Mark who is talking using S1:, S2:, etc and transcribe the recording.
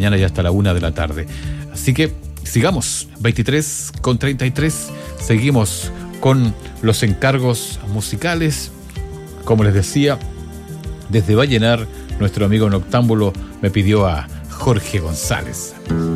S1: mañana y hasta la 1 de la tarde. Así que sigamos, 23:33, seguimos con los encargos musicales. Como les decía, desde Vallenar, nuestro amigo Noctámbulo me pidió a Jorge González.